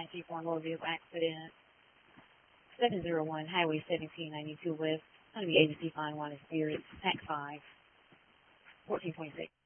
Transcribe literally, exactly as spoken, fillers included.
emergency for a motor vehicle accident. seven zero one Highway seventeen ninety-two West. Going to be agency five one is Spirit, Pack five, fourteen twenty-six.